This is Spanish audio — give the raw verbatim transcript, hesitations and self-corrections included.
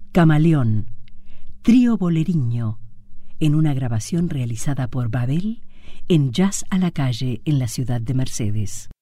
Camaleón, trío boleriño, en una grabación realizada por Babel en Jazz a la Calle en la ciudad de Mercedes.